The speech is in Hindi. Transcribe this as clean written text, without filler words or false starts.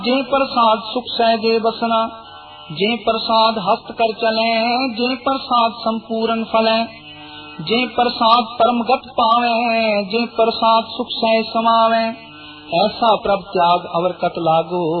जे प्रसाद सुख सहजे बसना, जे प्रसाद हस्त कर चले, जे प्रसाद संपूर्ण फले, जे प्रसाद परम गत पावे, जे प्रसाद सुख सह समावे, ऐसा प्रभ त्याग अवर कत लागो।